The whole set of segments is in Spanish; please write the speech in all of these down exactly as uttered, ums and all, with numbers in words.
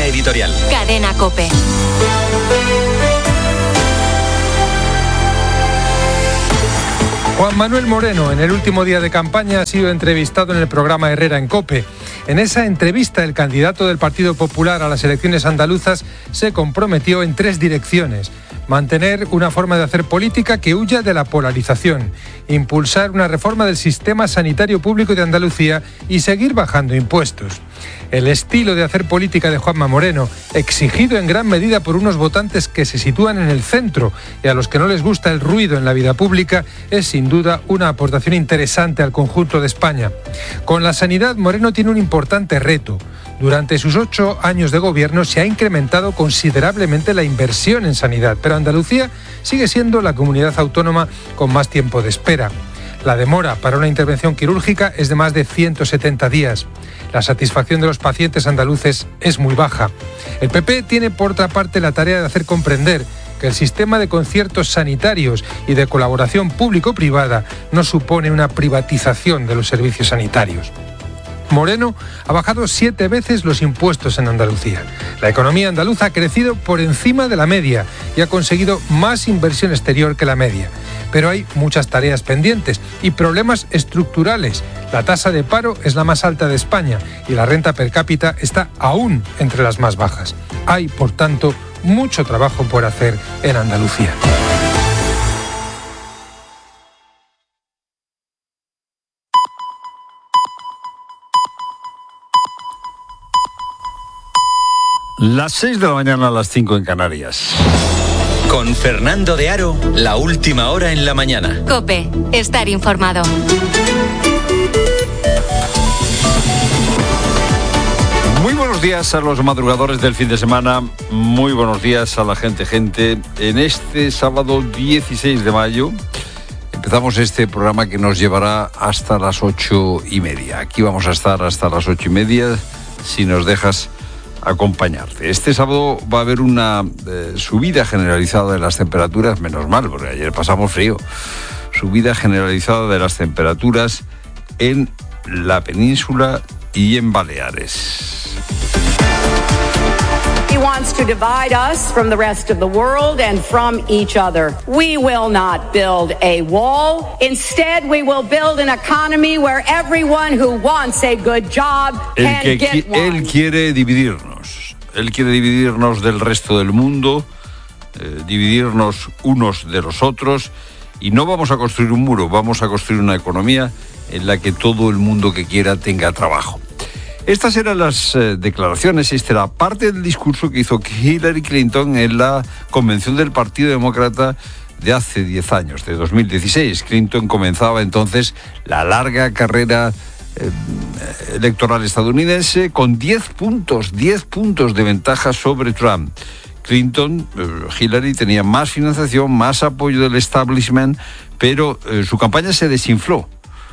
Línea editorial. Cadena COPE. Juan Manuel Moreno, en el último día de campaña, ha sido entrevistado en el programa Herrera en COPE. En esa entrevista, el candidato del Partido Popular a las elecciones andaluzas se comprometió en tres direcciones: mantener una forma de hacer política que huya de la polarización, impulsar una reforma del sistema sanitario público de Andalucía y seguir bajando impuestos. El estilo de hacer política de Juanma Moreno, exigido en gran medida por unos votantes que se sitúan en el centro y a los que no les gusta el ruido en la vida pública, es sin duda una aportación interesante al conjunto de España. Con la sanidad, Moreno tiene un importante reto. Durante sus ocho años de gobierno se ha incrementado considerablemente la inversión en sanidad, pero Andalucía sigue siendo la comunidad autónoma con más tiempo de espera. La demora para una intervención quirúrgica es de más de ciento setenta días. La satisfacción de los pacientes andaluces es muy baja. El P P tiene por otra parte la tarea de hacer comprender que el sistema de conciertos sanitarios y de colaboración público-privada no supone una privatización de los servicios sanitarios. Moreno ha bajado siete veces los impuestos en Andalucía. La economía andaluza ha crecido por encima de la media y ha conseguido más inversión exterior que la media. Pero hay muchas tareas pendientes y problemas estructurales. La tasa de paro es la más alta de España y la renta per cápita está aún entre las más bajas. Hay, por tanto, mucho trabajo por hacer en Andalucía. Las seis de la mañana a las cinco en Canarias. Con Fernando de Aro, la última hora en la mañana. COPE, estar informado. Muy buenos días a los madrugadores del fin de semana. Muy buenos días a la gente, gente. En este sábado dieciséis de mayo empezamos este programa que nos llevará hasta las ocho y media. Aquí vamos a estar hasta las ocho y media, si nos dejas acompañarte. Este sábado va a haber una eh, subida generalizada de las temperaturas, menos mal, porque ayer pasamos frío. Subida generalizada de las temperaturas en la península y en Baleares. He wants to divide us from the rest of the world and from each other. We will not build a wall. Instead, we will build an economy where everyone who wants a good job can que, get one. Él quiere dividirnos. Él quiere dividirnos del resto del mundo, eh, dividirnos unos de los otros, y no vamos a construir un muro, vamos a construir una economía en la que todo el mundo que quiera tenga trabajo. Estas eran las eh, declaraciones, esta era parte del discurso que hizo Hillary Clinton en la convención del Partido Demócrata de hace diez años, de dos mil dieciséis. Clinton comenzaba entonces la larga carrera eh, electoral estadounidense con diez puntos, diez puntos de ventaja sobre Trump. Clinton, eh, Hillary tenía más financiación, más apoyo del establishment, pero eh, su campaña se desinfló.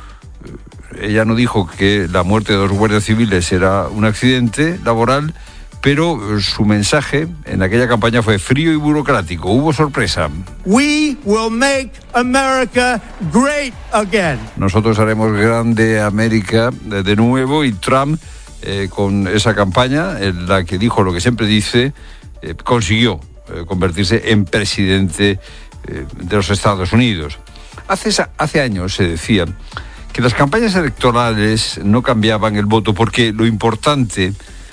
Ella no dijo que la muerte de dos guardias civiles era un accidente laboral, pero su mensaje en aquella campaña fue frío y burocrático. Hubo sorpresa. We will make America great again. Nosotros haremos grande América de, de nuevo, y Trump, eh, con esa campaña en la que dijo lo que siempre dice, eh, consiguió eh, convertirse en presidente eh, de los Estados Unidos. Hace, hace años se decía que las campañas electorales no cambiaban el voto porque lo importante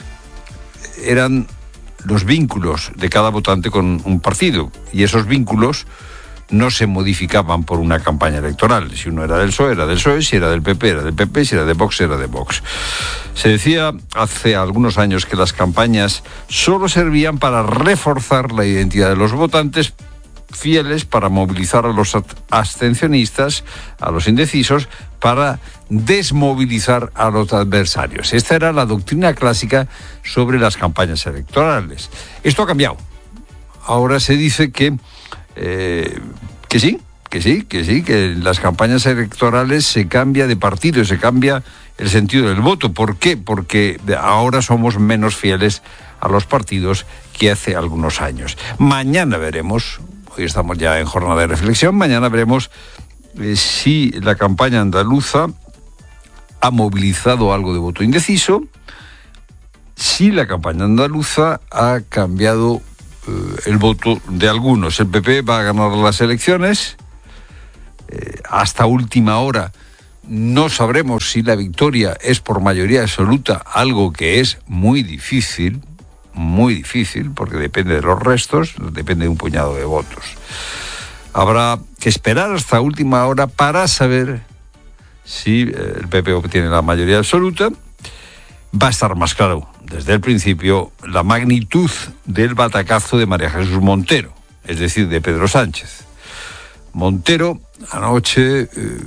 eran los vínculos de cada votante con un partido, y esos vínculos no se modificaban por una campaña electoral. Si uno era del P S O E, era del P S O E, si era del P P, era del P P, si era de Vox, era de Vox. Se decía hace algunos años que las campañas solo servían para reforzar la identidad de los votantes fieles, para movilizar a los abstencionistas, a los indecisos, para desmovilizar a los adversarios. Esta era la doctrina clásica sobre las campañas electorales. Esto ha cambiado. Ahora se dice que, eh, que sí, que sí, que sí, que en las campañas electorales se cambia de partido, se cambia el sentido del voto. ¿Por qué? Porque ahora somos menos fieles a los partidos que hace algunos años. Mañana veremos. Hoy estamos ya en jornada de reflexión. Mañana veremos eh, si la campaña andaluza ha movilizado algo de voto indeciso, sí la campaña andaluza ha cambiado eh, el voto de algunos. El P P va a ganar las elecciones. Eh, hasta última hora no sabremos si la victoria es por mayoría absoluta, algo que es muy difícil, muy difícil, porque depende de los restos, depende de un puñado de votos. Habrá que esperar hasta última hora para saber si el P P obtiene la mayoría absoluta. Va a estar más claro desde el principio la magnitud del batacazo de María Jesús Montero, es decir, de Pedro Sánchez. Montero anoche, eh,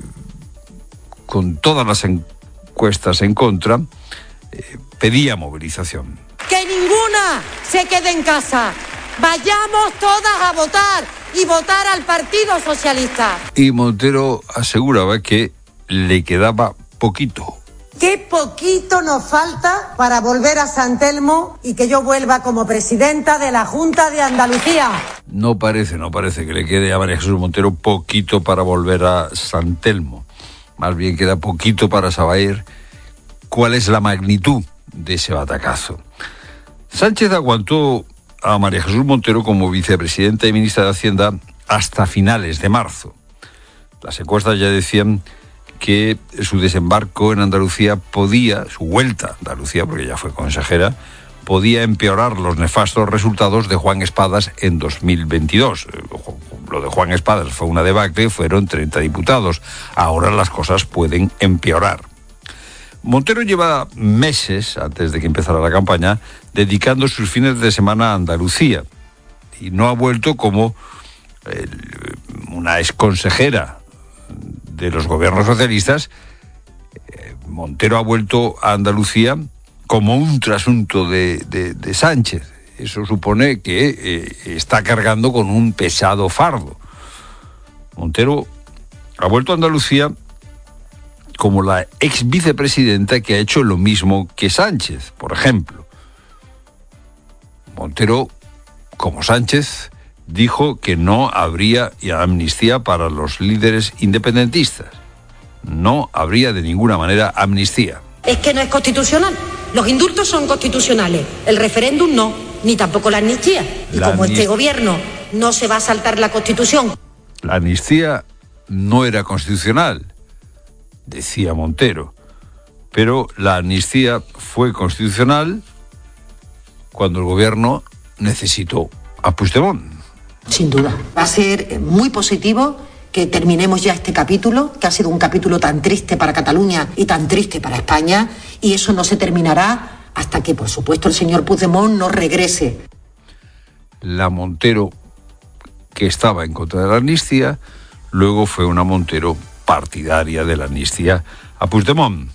con todas las encuestas en contra, eh, pedía movilización. Que ninguna se quede en casa. Vayamos todas a votar y votar al Partido Socialista. Y Montero aseguraba que le quedaba poquito. Qué poquito nos falta para volver a San Telmo y que yo vuelva como presidenta de la Junta de Andalucía. No parece, no parece que le quede a María Jesús Montero poquito para volver a San Telmo. Más bien queda poquito para saber cuál es la magnitud de ese batacazo. Sánchez aguantó a María Jesús Montero como vicepresidenta y ministra de Hacienda hasta finales de marzo. Las encuestas ya decían que su desembarco en Andalucía podía, su vuelta a Andalucía, porque ya fue consejera, podía empeorar los nefastos resultados de Juan Espadas en dos mil veintidós. Lo de Juan Espadas fue una debacle, fueron treinta diputados. Ahora las cosas pueden empeorar. Montero lleva meses, antes de que empezara la campaña, dedicando sus fines de semana a Andalucía. Y no ha vuelto como el, una exconsejera de los gobiernos socialistas. eh, Montero ha vuelto a Andalucía como un trasunto de, de, de Sánchez. Eso supone que eh, está cargando con un pesado fardo. Montero ha vuelto a Andalucía como la ex vicepresidenta que ha hecho lo mismo que Sánchez, por ejemplo. Montero, como Sánchez, dijo que no habría amnistía para los líderes independentistas. No habría de ninguna manera amnistía. Es que no es constitucional. Los indultos son constitucionales. El referéndum no, ni tampoco la amnistía. Y la como amnist- este gobierno no se va a saltar la Constitución. La amnistía no era constitucional, decía Montero. Pero la amnistía fue constitucional cuando el gobierno necesitó a Puigdemont. Sin duda. Va a ser muy positivo que terminemos ya este capítulo, que ha sido un capítulo tan triste para Cataluña y tan triste para España, y eso no se terminará hasta que, por supuesto, el señor Puigdemont no regrese. La Montero que estaba en contra de la amnistía, luego fue una Montero partidaria de la amnistía a Puigdemont.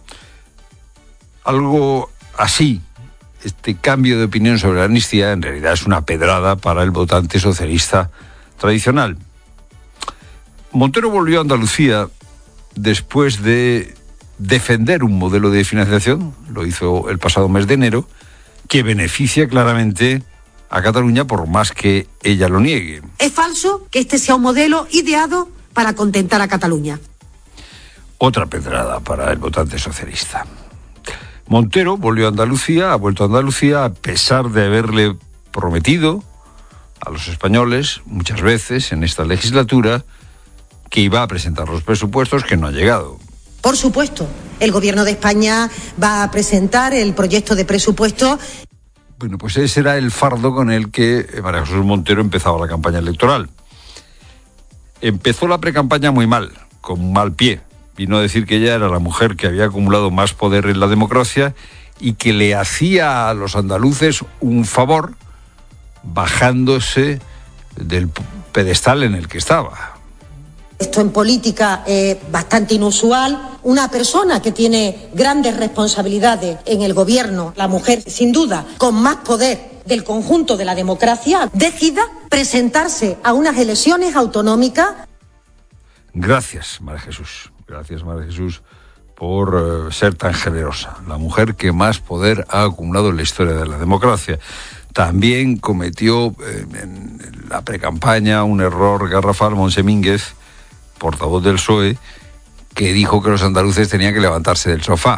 Algo así, este cambio de opinión sobre la amnistía, en realidad es una pedrada para el votante socialista tradicional. Montero volvió a Andalucía después de defender un modelo de financiación, lo hizo el pasado mes de enero, que beneficia claramente a Cataluña por más que ella lo niegue. Es falso que este sea un modelo ideado para contentar a Cataluña. Otra pedrada para el votante socialista. Montero volvió a Andalucía, ha vuelto a Andalucía a pesar de haberle prometido a los españoles muchas veces en esta legislatura que iba a presentar los presupuestos, que no ha llegado. Por supuesto, el gobierno de España va a presentar el proyecto de presupuesto. Bueno, pues ese era el fardo con el que María Jesús Montero empezaba la campaña electoral. Empezó la precampaña muy mal, con un mal pie. Vino a decir que ella era la mujer que había acumulado más poder en la democracia y que le hacía a los andaluces un favor bajándose del pedestal en el que estaba. Esto en política es bastante inusual. Una persona que tiene grandes responsabilidades en el gobierno, la mujer sin duda con más poder del conjunto de la democracia, decida presentarse a unas elecciones autonómicas. Gracias, María Jesús. Gracias, María Jesús, por uh, ser tan generosa. La mujer que más poder ha acumulado en la historia de la democracia. También cometió eh, en la precampaña un error garrafal Montse Mínguez, portavoz del P S O E, que dijo que los andaluces tenían que levantarse del sofá.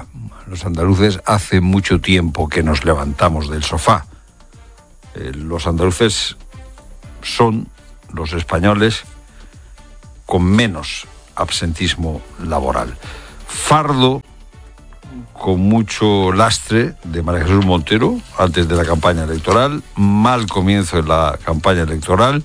los andaluces hace mucho tiempo que nos levantamos del sofá. Eh, los andaluces son los españoles con menos absentismo laboral. Fardo con mucho lastre de María Jesús Montero antes de la campaña electoral, mal comienzo en la campaña electoral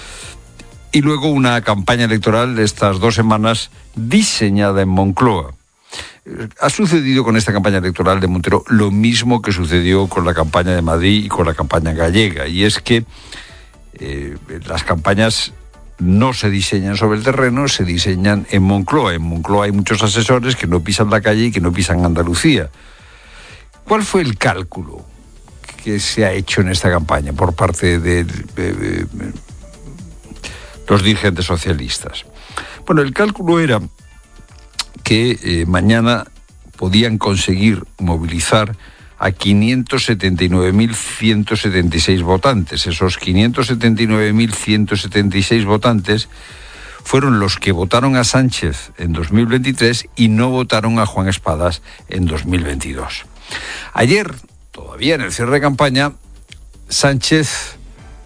y luego una campaña electoral de estas dos semanas diseñada en Moncloa. Ha sucedido con esta campaña electoral de Montero lo mismo que sucedió con la campaña de Madrid y con la campaña gallega, y es que eh, las campañas no se diseñan sobre el terreno, se diseñan en Moncloa. En Moncloa hay muchos asesores que no pisan la calle y que no pisan Andalucía. ¿Cuál fue el cálculo que se ha hecho en esta campaña por parte de, de, de, de los dirigentes socialistas? Bueno, el cálculo era que eh, mañana podían conseguir movilizar a quinientos setenta y nueve mil ciento setenta y seis votantes. Esos quinientos setenta y nueve mil ciento setenta y seis votantes fueron los que votaron a Sánchez en dos mil veintitrés y no votaron a Juan Espadas en dos mil veintidós. Ayer, todavía en el cierre de campaña, Sánchez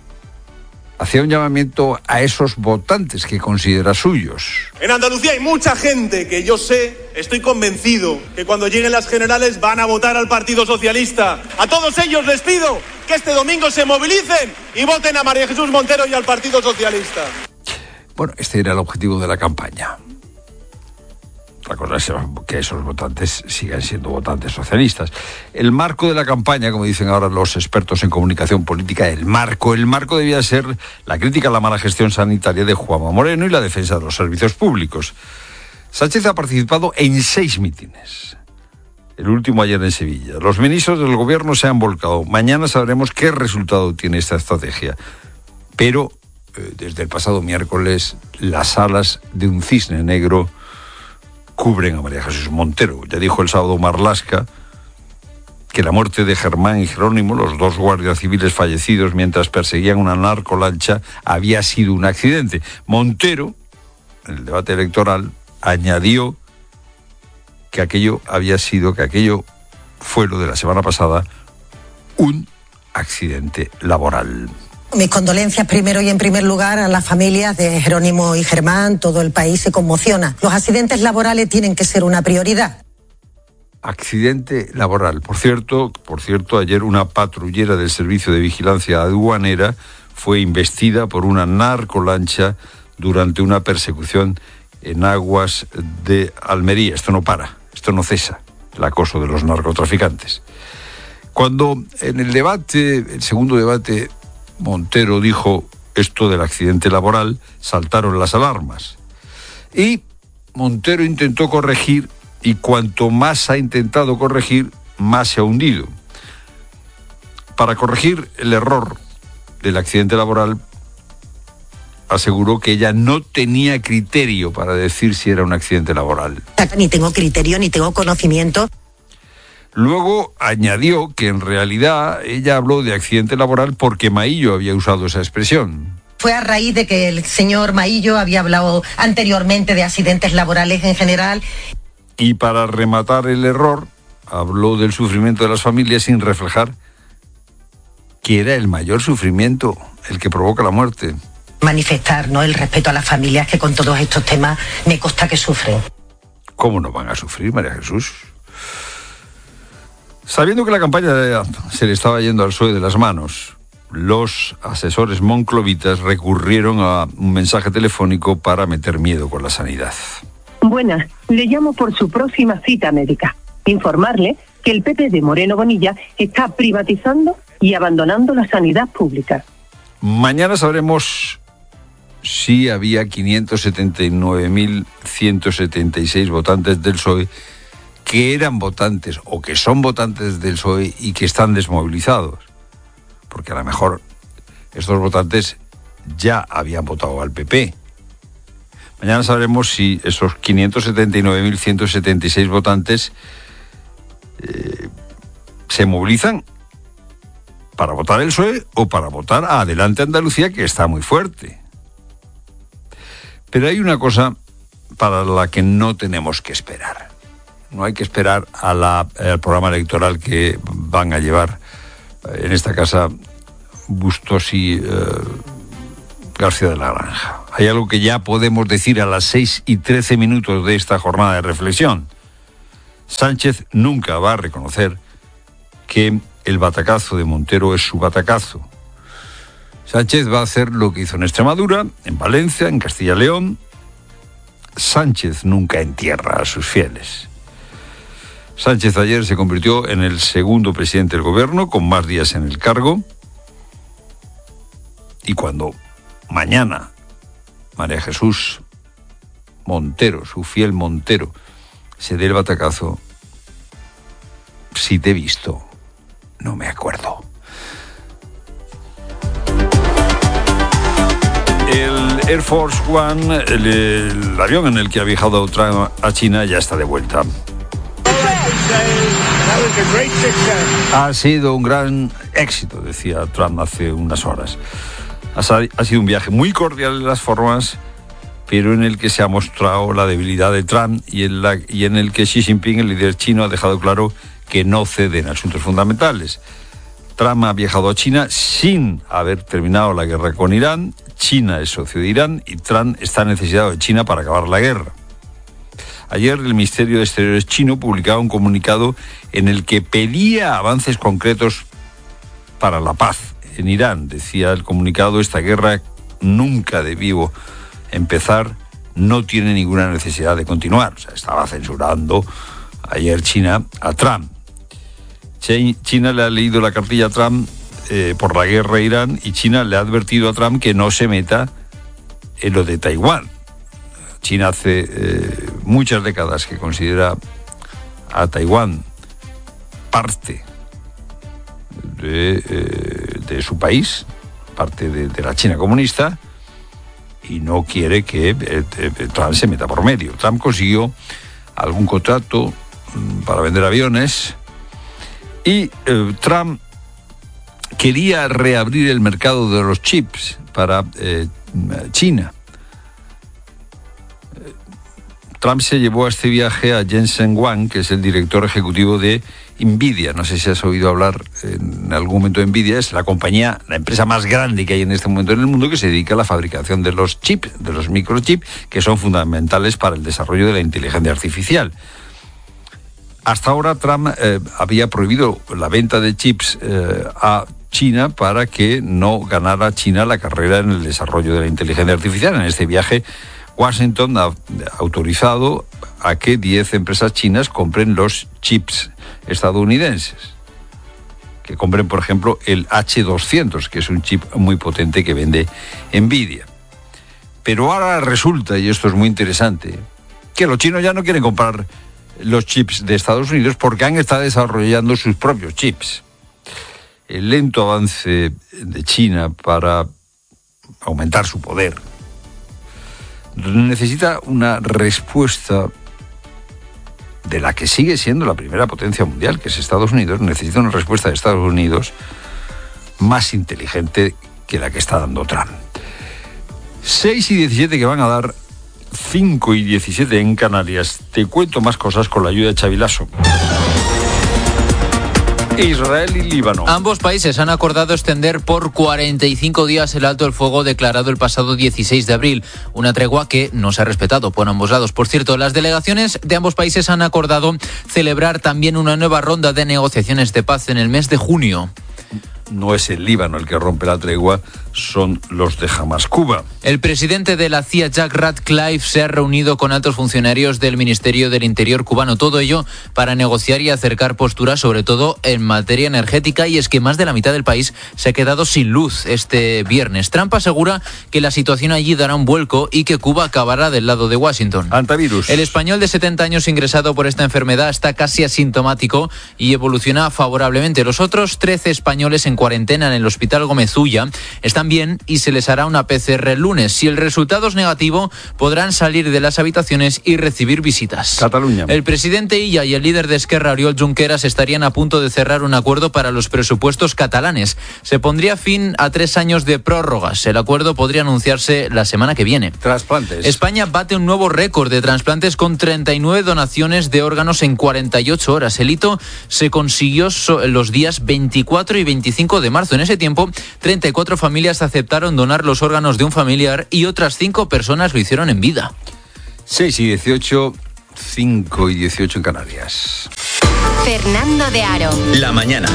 hacía un llamamiento a esos votantes que considera suyos. En Andalucía hay mucha gente que yo sé, estoy convencido, que cuando lleguen las generales van a votar al Partido Socialista. A todos ellos les pido que este domingo se movilicen y voten a María Jesús Montero y al Partido Socialista. Bueno, este era el objetivo de la campaña. La cosa es que esos votantes sigan siendo votantes socialistas. El marco de la campaña, como dicen ahora los expertos en comunicación política, el marco, el marco debía ser la crítica a la mala gestión sanitaria de Juanma Moreno y la defensa de los servicios públicos. Sánchez ha participado en seis mítines. El último ayer en Sevilla. Los ministros del gobierno se han volcado. Mañana sabremos qué resultado tiene esta estrategia. Pero eh, desde el pasado miércoles, las alas de un cisne negro cubren a María Jesús Montero. Ya dijo el sábado Marlaska que la muerte de Germán y Jerónimo, los dos guardias civiles fallecidos mientras perseguían una narcolancha, había sido un accidente. Montero, en el debate electoral, añadió que aquello había sido, que aquello fue lo de la semana pasada, un accidente laboral. Mis condolencias primero y en primer lugar a las familias de Jerónimo y Germán. Todo el país se conmociona. Los accidentes laborales tienen que ser una prioridad. Accidente laboral. Por cierto, por cierto, ayer una patrullera del Servicio de Vigilancia Aduanera fue investida por una narcolancha durante una persecución en aguas de Almería. Esto no para, esto no cesa, el acoso de los narcotraficantes. Cuando en el debate, el segundo debate, Montero dijo esto del accidente laboral, saltaron las alarmas. Y Montero intentó corregir, y cuanto más ha intentado corregir, más se ha hundido. Para corregir el error del accidente laboral, aseguró que ella no tenía criterio para decir si era un accidente laboral. Ni tengo criterio, ni tengo conocimiento. Luego añadió que en realidad ella habló de accidente laboral porque Maillo había usado esa expresión. Fue a raíz de que el señor Maillo había hablado anteriormente de accidentes laborales en general. Y para rematar el error, habló del sufrimiento de las familias sin reflejar que era el mayor sufrimiento el que provoca la muerte. Manifestar, ¿no?, el respeto a las familias que con todos estos temas me consta que sufren. ¿Cómo no van a sufrir, María Jesús? Sabiendo que la campaña se le estaba yendo al suelo de las manos, los asesores monclovitas recurrieron a un mensaje telefónico para meter miedo con la sanidad. Buenas, le llamo por su próxima cita médica. Informarle que el P P de Moreno Bonilla está privatizando y abandonando la sanidad pública. Mañana sabremos si había quinientos setenta y nueve mil ciento setenta y seis votantes del P S O E que eran votantes o que son votantes del P S O E y que están desmovilizados. Porque a lo mejor estos votantes ya habían votado al P P. Mañana sabremos si esos quinientos setenta y nueve mil ciento setenta y seis votantes eh, se movilizan para votar el P S O E o para votar a Adelante Andalucía, que está muy fuerte. Pero hay una cosa para la que no tenemos que esperar. no hay que esperar a la, al programa electoral que van a llevar en esta casa Bustos y eh, García de la Granja. Hay algo que ya podemos decir a las seis y trece minutos de esta jornada de reflexión. Sánchez nunca va a reconocer que el batacazo de Montero es su batacazo. Sánchez va a hacer lo que hizo en Extremadura, en Valencia, en Castilla y León. Sánchez nunca entierra a sus fieles. Sánchez ayer se convirtió en el segundo presidente del gobierno, con más días en el cargo. Y cuando mañana María Jesús Montero, su fiel Montero, se dé el batacazo, si te he visto, no me acuerdo. El Air Force One, el, el avión en el que ha viajado Trump a China, ya está de vuelta. Ha sido un gran éxito, decía Trump hace unas horas. Ha sido un viaje muy cordial en las formas, pero en el que se ha mostrado la debilidad de Trump y en, la, y en el que Xi Jinping, el líder chino, ha dejado claro que no cede en asuntos fundamentales. Trump ha viajado a China sin haber terminado la guerra con Irán. China es socio de Irán y Trump está necesitado de China para acabar la guerra. Ayer el Ministerio de Exteriores chino publicaba un comunicado en el que pedía avances concretos para la paz en Irán. Decía el comunicado: esta guerra nunca debió empezar, no tiene ninguna necesidad de continuar. O sea, estaba censurando ayer China a Trump. China le ha leído la cartilla a Trump eh, por la guerra a Irán, y China le ha advertido a Trump que no se meta en lo de Taiwán. China hace eh, muchas décadas que considera a Taiwán parte de, eh, de su país, parte de, de la China comunista, y no quiere que eh, eh, Trump se meta por medio. Trump consiguió algún contrato mm, para vender aviones, y eh, Trump quería reabrir el mercado de los chips para eh, China. Trump se llevó a este viaje a Jensen Huang, que es el director ejecutivo de Nvidia. No sé si has oído hablar en algún momento de Nvidia. Es la compañía, la empresa más grande que hay en este momento en el mundo, que se dedica a la fabricación de los chips, de los microchips, que son fundamentales para el desarrollo de la inteligencia artificial. Hasta ahora Trump eh, había prohibido la venta de chips eh, a China para que no ganara China la carrera en el desarrollo de la inteligencia artificial. En este viaje, Washington ha autorizado a que diez empresas chinas compren los chips estadounidenses. Que compren, por ejemplo, el hache doscientos, que es un chip muy potente que vende Nvidia. Pero ahora resulta, y esto es muy interesante, que los chinos ya no quieren comprar los chips de Estados Unidos porque han estado desarrollando sus propios chips. El lento avance de China para aumentar su poder necesita una respuesta de la que sigue siendo la primera potencia mundial, que es Estados Unidos. Necesita una respuesta de Estados Unidos más inteligente que la que está dando Trump. seis y diecisiete que van a dar cinco y diecisiete en Canarias. Te cuento más cosas con la ayuda de Xavi Lasso. Israel y Líbano. Ambos países han acordado extender por cuarenta y cinco días el alto el fuego declarado el pasado dieciséis de abril, una tregua que no se ha respetado por ambos lados. Por cierto, las delegaciones de ambos países han acordado celebrar también una nueva ronda de negociaciones de paz en el mes de junio. No es el Líbano el que rompe la tregua, son los de Hamas. Cuba. El presidente de la C I A, Jack Ratcliffe, se ha reunido con altos funcionarios del Ministerio del Interior cubano. Todo ello para negociar y acercar posturas, sobre todo en materia energética, y es que más de la mitad del país se ha quedado sin luz este viernes. Trump asegura que la situación allí dará un vuelco y que Cuba acabará del lado de Washington. Antivirus. El español de setenta años ingresado por esta enfermedad está casi asintomático y evoluciona favorablemente. Los otros trece españoles en cuarentena en el Hospital Gómez Ulla están están bien y se les hará una P C R el lunes. Si el resultado es negativo, podrán salir de las habitaciones y recibir visitas. Cataluña. El presidente Illa y el líder de Esquerra, Oriol Junqueras, estarían a punto de cerrar un acuerdo para los presupuestos catalanes. Se pondría fin a tres años de prórrogas. El acuerdo podría anunciarse la semana que viene. Trasplantes. España bate un nuevo récord de trasplantes con treinta y nueve donaciones de órganos en cuarenta y ocho horas. El hito se consiguió los días veinticuatro y veinticinco de marzo. En ese tiempo, treinta y cuatro familias aceptaron donar los órganos de un familiar y otras cinco personas lo hicieron en vida. seis y dieciocho, cinco y dieciocho en Canarias. Fernando de Aro. La mañana.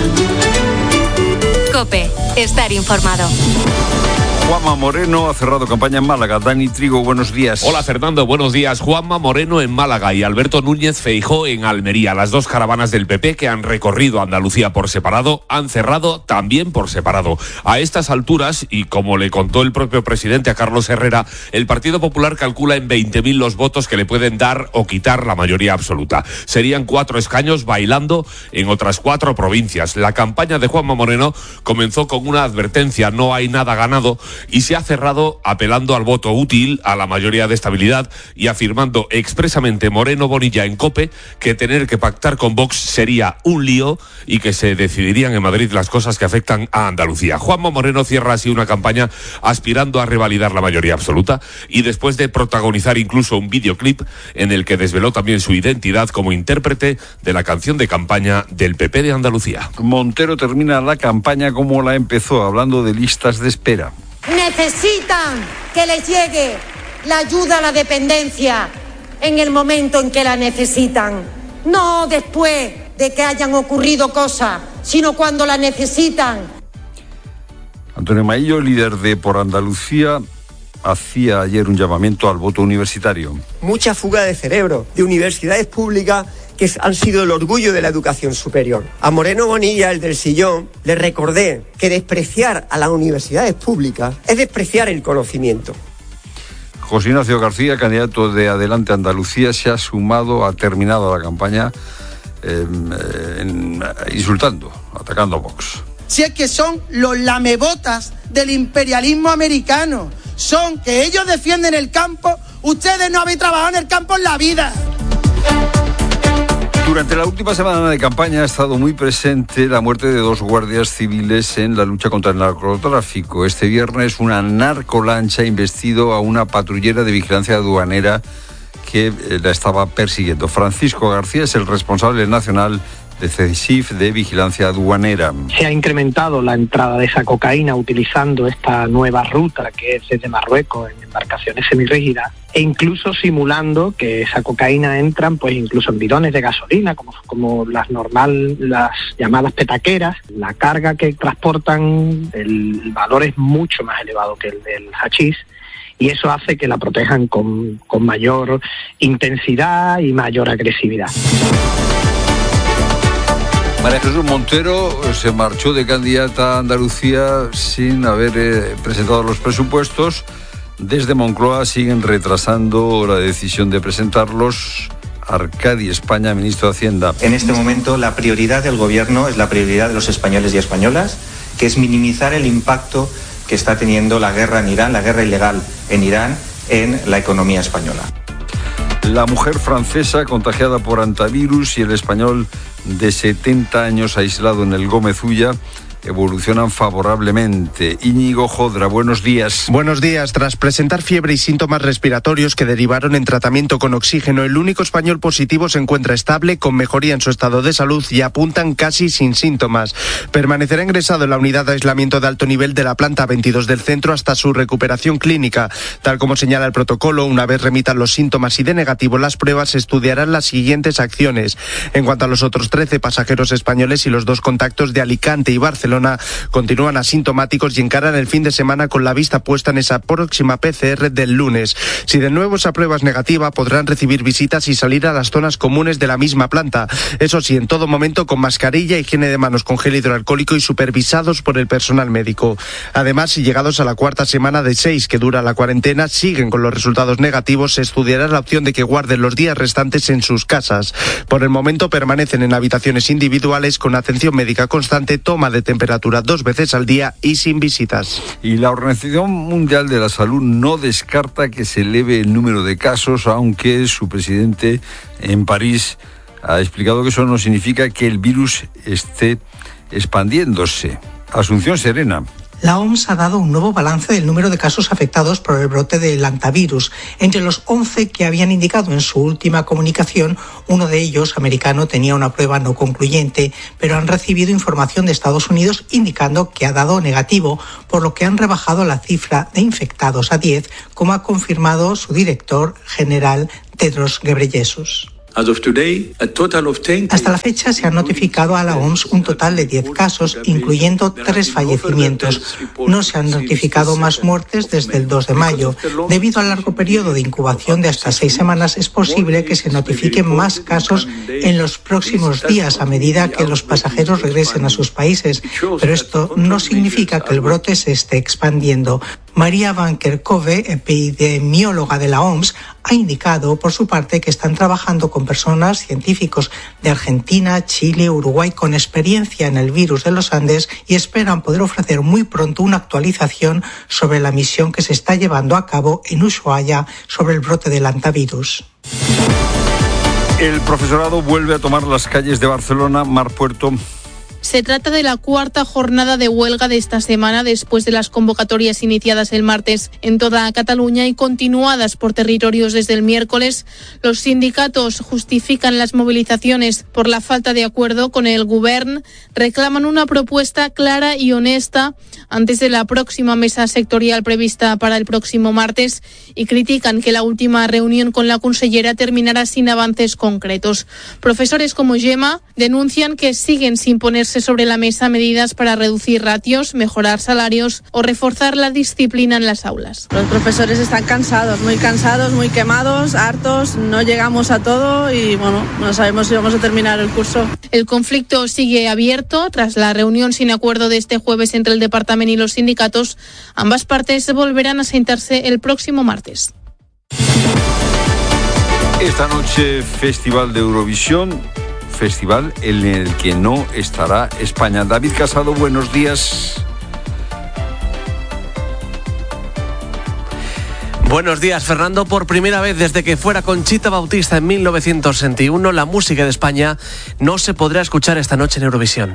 COPE. Estar informado. Juanma Moreno ha cerrado campaña en Málaga. Dani Trigo, buenos días. Hola Fernando, buenos días. Juanma Moreno en Málaga y Alberto Núñez Feijóo en Almería. Las dos caravanas del P P que han recorrido Andalucía por separado han cerrado también por separado. A estas alturas, y como le contó el propio presidente a Carlos Herrera, el Partido Popular calcula en veinte mil los votos que le pueden dar o quitar la mayoría absoluta. Serían cuatro escaños bailando en otras cuatro provincias. La campaña de Juanma Moreno comenzó con una advertencia: no hay nada ganado, y se ha cerrado apelando al voto útil, a la mayoría de estabilidad, y afirmando expresamente Moreno Bonilla en COPE que tener que pactar con Vox sería un lío y que se decidirían en Madrid las cosas que afectan a Andalucía. Juanma Moreno cierra así una campaña aspirando a revalidar la mayoría absoluta y después de protagonizar incluso un videoclip en el que desveló también su identidad como intérprete de la canción de campaña del P P de Andalucía. Montero termina la campaña como la empezó, hablando de listas de espera. Necesitan que les llegue la ayuda a la dependencia en el momento en que la necesitan, no después de que hayan ocurrido cosas, sino cuando la necesitan. Antonio Maillo, líder de Por Andalucía, hacía ayer un llamamiento al voto universitario. Mucha fuga de cerebro de universidades públicas que han sido el orgullo de la educación superior. A Moreno Bonilla, el del sillón, le recordé que despreciar a las universidades públicas es despreciar el conocimiento. José Ignacio García, candidato de Adelante Andalucía, se ha sumado, ha terminado la campaña eh, en, insultando, atacando a Vox. Si es que son los lamebotas del imperialismo americano, son que ellos defienden el campo, ustedes no habéis trabajado en el campo en la vida. Durante la última semana de campaña ha estado muy presente la muerte de dos guardias civiles en la lucha contra el narcotráfico. Este viernes una narcolancha ha embestido a una patrullera de vigilancia aduanera que la estaba persiguiendo. Francisco García es el responsable nacional de CESIF de Vigilancia Aduanera. Se ha incrementado la entrada de esa cocaína utilizando esta nueva ruta que es desde Marruecos en embarcaciones semirrígidas e incluso simulando que esa cocaína entran pues incluso en bidones de gasolina como, como las normal, las llamadas petaqueras. La carga que transportan, el valor es mucho más elevado que el del hachís. Y eso hace que la protejan con, con mayor intensidad y mayor agresividad. María Jesús Montero se marchó de candidata a Andalucía sin haber eh, presentado los presupuestos. Desde Moncloa siguen retrasando la decisión de presentarlos. Arcadi España, ministro de Hacienda. En este momento la prioridad del gobierno es la prioridad de los españoles y españolas, que es minimizar el impacto que está teniendo la guerra en Irán, la guerra ilegal en Irán, en la economía española. La mujer francesa contagiada por hantavirus y el español de setenta años aislado en el Gómez Ulla evolucionan favorablemente. Íñigo Jodra, buenos días. Buenos días. Tras presentar fiebre y síntomas respiratorios que derivaron en tratamiento con oxígeno, el único español positivo se encuentra estable, con mejoría en su estado de salud y apuntan casi sin síntomas. Permanecerá ingresado en la unidad de aislamiento de alto nivel de la planta veintidós del centro hasta su recuperación clínica. Tal como señala el protocolo, una vez remitan los síntomas y de negativo las pruebas, se estudiarán las siguientes acciones. En cuanto a los otros trece pasajeros españoles y los dos contactos de Alicante y Barcelona, continúan asintomáticos y encaran el fin de semana con la vista puesta en esa próxima P C R del lunes. Si de nuevo esa prueba es negativa, podrán recibir visitas y salir a las zonas comunes de la misma planta. Eso sí, en todo momento con mascarilla, higiene de manos con gel hidroalcohólico y supervisados por el personal médico. Además, si llegados a la cuarta semana de seis que dura la cuarentena siguen con los resultados negativos, se estudiará la opción de que guarden los días restantes en sus casas. Por el momento permanecen en habitaciones individuales con atención médica constante, toma de temperatura temperatura dos veces al día y sin visitas. Y la Organización Mundial de la Salud no descarta que se eleve el número de casos, aunque su presidente en París ha explicado que eso no significa que el virus esté expandiéndose. Asunción Serena. La O M S ha dado un nuevo balance del número de casos afectados por el brote del hantavirus. Entre los once que habían indicado en su última comunicación, uno de ellos, americano, tenía una prueba no concluyente, pero han recibido información de Estados Unidos indicando que ha dado negativo, por lo que han rebajado la cifra de infectados a diez, como ha confirmado su director general, Tedros Ghebreyesus. Hasta la fecha se han notificado a la O M S un total de diez casos, incluyendo tres fallecimientos. No se han notificado más muertes desde el dos de mayo. Debido al largo periodo de incubación de hasta seis semanas, es posible que se notifiquen más casos en los próximos días a medida que los pasajeros regresen a sus países. Pero esto no significa que el brote se esté expandiendo. María Van Kerkhove, epidemióloga de la O M S, ha indicado por su parte que están trabajando con personas, científicos de Argentina, Chile, Uruguay, con experiencia en el virus de los Andes y esperan poder ofrecer muy pronto una actualización sobre la misión que se está llevando a cabo en Ushuaia sobre el brote del hantavirus. El profesorado vuelve a tomar las calles de Barcelona. Mar Puerto. Se trata de la cuarta jornada de huelga de esta semana después de las convocatorias iniciadas el martes en toda Cataluña y continuadas por territorios desde el miércoles. Los sindicatos justifican las movilizaciones por la falta de acuerdo con el Govern, reclaman una propuesta clara y honesta antes de la próxima mesa sectorial prevista para el próximo martes y critican que la última reunión con la consellera terminará sin avances concretos. Profesores como Gemma denuncian que siguen sin ponerse sobre la mesa medidas para reducir ratios, mejorar salarios o reforzar la disciplina en las aulas. Los profesores están cansados, muy cansados, muy quemados, hartos, no llegamos a todo y bueno, no sabemos si vamos a terminar el curso. El conflicto sigue abierto. Tras la reunión sin acuerdo de este jueves entre el departamento y los sindicatos, ambas partes volverán a sentarse el próximo martes. Esta noche, Festival de Eurovisión. Festival en el que no estará España. David Casado, buenos días. Buenos días, Fernando. Por primera vez desde que fuera Conchita Bautista en mil novecientos sesenta y uno, la música de España no se podrá escuchar esta noche en Eurovisión.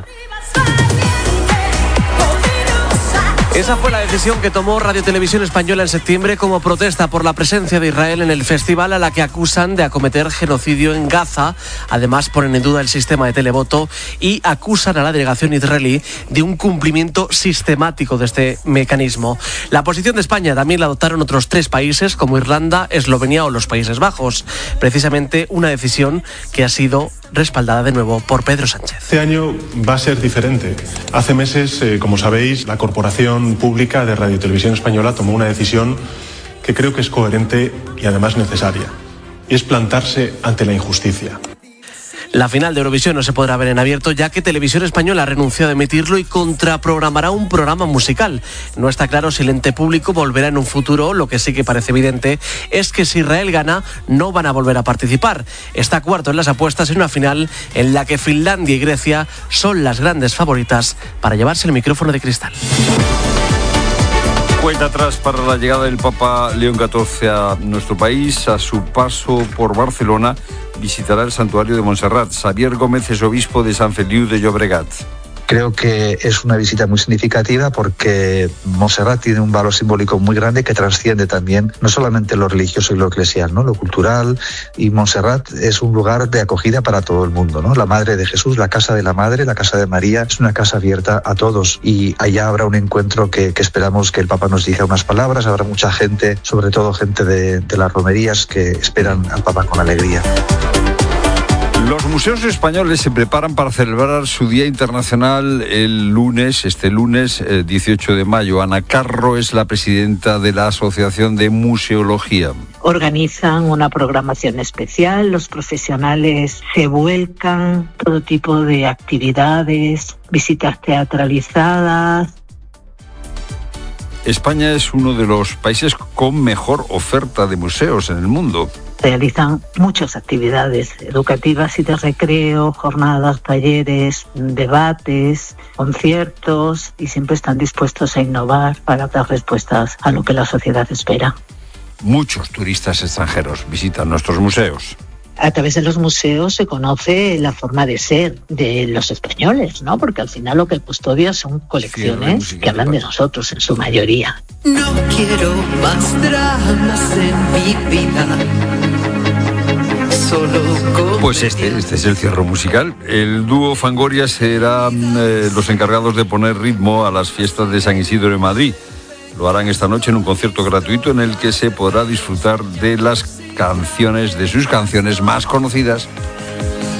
Esa fue la decisión que tomó Radio Televisión Española en septiembre como protesta por la presencia de Israel en el festival, a la que acusan de acometer genocidio en Gaza. Además, ponen en duda el sistema de televoto y acusan a la delegación israelí de un cumplimiento sistemático de este mecanismo. La posición de España también la adoptaron otros tres países como Irlanda, Eslovenia o los Países Bajos. Precisamente una decisión que ha sido respaldada de nuevo por Pedro Sánchez. Este año va a ser diferente. Hace meses, eh, como sabéis, la Corporación Pública de Radio Televisión Española tomó una decisión que creo que es coherente y además necesaria. Y es plantarse ante la injusticia. La final de Eurovisión no se podrá ver en abierto, ya que Televisión Española renunció a emitirlo y contraprogramará un programa musical. No está claro si el ente público volverá en un futuro. Lo que sí que parece evidente es que si Israel gana, no van a volver a participar. Está cuarto en las apuestas en una final en la que Finlandia y Grecia son las grandes favoritas para llevarse el micrófono de cristal. Cuenta atrás para la llegada del Papa León catorce a nuestro país. A su paso por Barcelona visitará el santuario de Montserrat. Xavier Gómez es obispo de Sant Feliu de Llobregat. Creo que es una visita muy significativa porque Montserrat tiene un valor simbólico muy grande que trasciende también no solamente lo religioso y lo eclesial, ¿no? Lo cultural, y Montserrat es un lugar de acogida para todo el mundo, ¿no? La Madre de Jesús, la casa de la Madre, la casa de María, es una casa abierta a todos y allá habrá un encuentro que, que esperamos que el Papa nos diga unas palabras. Habrá mucha gente, sobre todo gente de, de las romerías, que esperan al Papa con alegría. Los museos españoles se preparan para celebrar su Día Internacional el lunes, este lunes eh, dieciocho de mayo. Ana Carro es la presidenta de la Asociación de Museología. Organizan una programación especial, los profesionales se vuelcan, todo tipo de actividades, visitas teatralizadas. España es uno de los países con mejor oferta de museos en el mundo. realizan muchas actividades educativas y de recreo, jornadas, talleres, debates, conciertos, y siempre están dispuestos a innovar para dar respuestas a lo que la sociedad espera. Muchos turistas extranjeros visitan nuestros museos. A través de los museos se conoce la forma de ser de los españoles, ¿no? Porque al final lo que custodia son colecciones que hablan de nosotros en su mayoría. No quiero más dramas en mi vida. Solo pues este, este es el cierre musical. El dúo Fangoria serán eh, los encargados de poner ritmo a las fiestas de San Isidro en Madrid. Lo harán esta noche en un concierto gratuito en el que se podrá disfrutar de las canciones, de sus canciones más conocidas